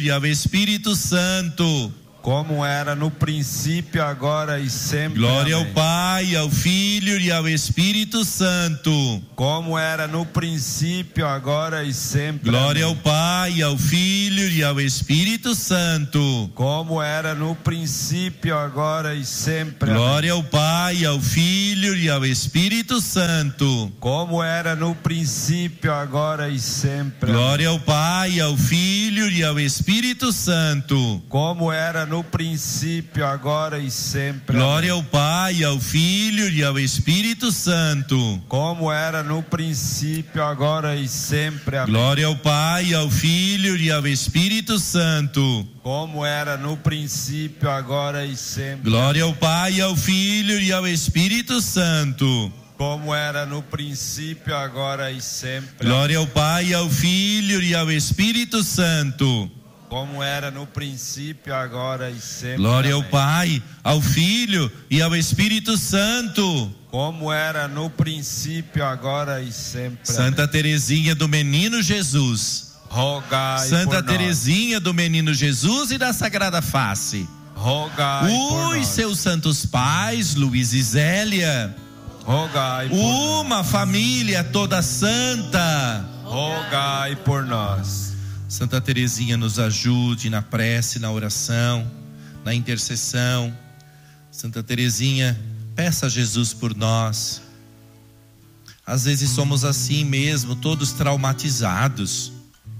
e ao Espírito Santo, como era no princípio, agora e sempre. Glória Amém. ao Pai, ao Filho e ao Espírito Santo, como era no princípio, agora e sempre. Glória Amém. ao Pai, ao Filho e ao Espírito Santo, como era no princípio, agora e sempre. Amém. Glória ao Pai, ao Filho e ao Espírito Santo, como era no princípio, agora e sempre. Glória ao Pai, ao Filho e ao Espírito Santo, como era no princípio, agora e sempre. Glória ao Pai, ao Filho e ao Espírito Santo, como era no princípio, agora e sempre. Amém. Glória ao Pai, ao Filho e ao Espírito Santo, como era no princípio, agora e sempre. Glória ao Pai, ao Filho e ao Espírito Santo, como era no princípio, agora e sempre. Glória ao Pai, ao Filho e ao Espírito Santo, como era no princípio, agora e sempre. Glória ao Amém. Pai, ao Filho e ao Espírito Santo, como era no princípio, agora e sempre. Santa Amém. Teresinha do Menino Jesus, rogai Santa por Teresinha do Menino Jesus e da Sagrada Face, nós. Rogai por os nós. seus santos pais, Luiz e Zélia, Rogai por uma nós. família toda santa. Rogai por nós. Santa Teresinha nos ajude na prece, na oração, na intercessão. Santa Teresinha, peça a Jesus por nós. Às vezes somos assim mesmo, todos traumatizados,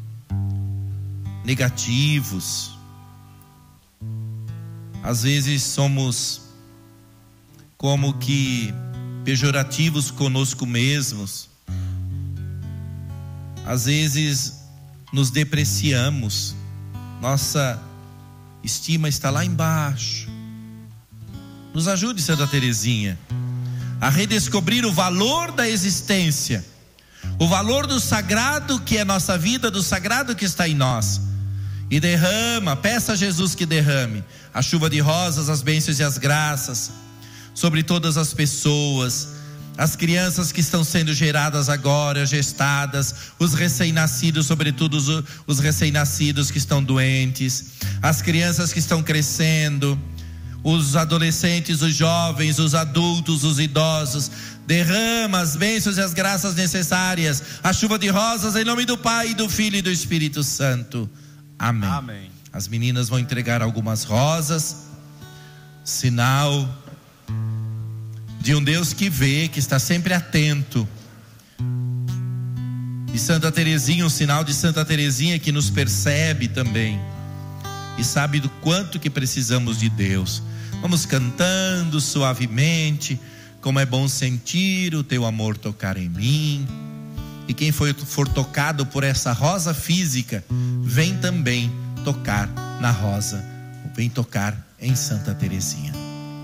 negativos. Às vezes somos como que pejorativos conosco mesmos. Às vezes nos depreciamos, nossa estima está lá embaixo. Nos ajude, Santa Teresinha, a redescobrir o valor da existência, o valor do sagrado que é nossa vida, do sagrado que está em nós. E derrama, peça a Jesus que derrame a chuva de rosas, as bênçãos e as graças sobre todas as pessoas, as crianças que estão sendo geradas agora, gestadas, os recém-nascidos, sobretudo os recém-nascidos que estão doentes, as crianças que estão crescendo, os adolescentes, os jovens, os adultos, os idosos. Derrama as bênçãos e as graças necessárias, a chuva de rosas, em nome do Pai, do Filho e do Espírito Santo. Amém. Amém. As meninas vão entregar algumas rosas, sinal de um Deus que vê, que está sempre atento. E Santa Teresinha, um sinal de Santa Teresinha que nos percebe também e sabe do quanto que precisamos de Deus. Vamos cantando suavemente, como é bom sentir o teu amor tocar em mim. E quem for tocado por essa rosa física, vem também tocar na rosa, vem tocar em Santa Teresinha.